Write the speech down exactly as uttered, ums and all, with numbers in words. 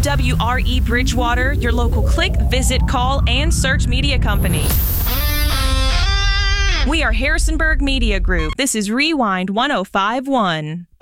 W R E Bridgewater, your local click, visit, call, and search media company. We are Harrisonburg Media Group. This is Rewind one oh five point one.